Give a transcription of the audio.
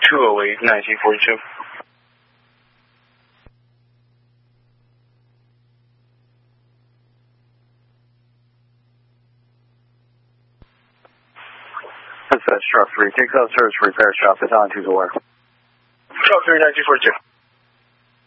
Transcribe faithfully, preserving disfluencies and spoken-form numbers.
two oh eight, nineteen forty-two. Dispatch, truck three, take out service for repair shop, is on to the work. Truck three, nineteen forty-two.